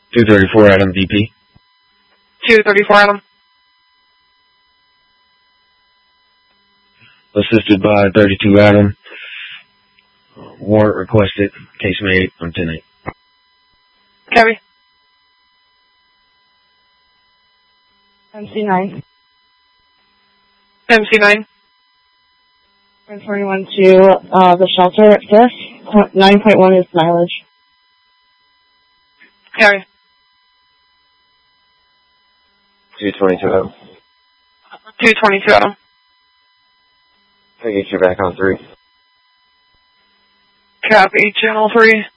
234 Adam VP. 234 Adam. Assisted by 32 Adam. Warrant requested. Case made on 10-8. Copy. MC9. MC9. 41 to the shelter at 5th. 9.1 is mileage. Copy. 222 Adam. 222 Adam. I get you back on 3. Copy. Channel 3.